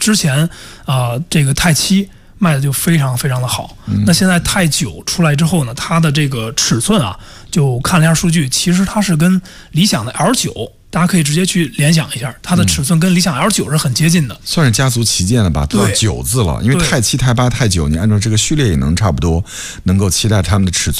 之前这个泰7卖的就非常非常的好。那现在泰9出来之后呢，它的这个尺寸就看了一下数据，其实它是跟理想的 L9。大家可以直接去联想一下，它的尺寸跟理想 L9是很接近的， 算是家族旗舰了吧，都到9字了。因为泰7、泰8、泰9，你按照这个序列也能差不多，能够期待他们的尺寸。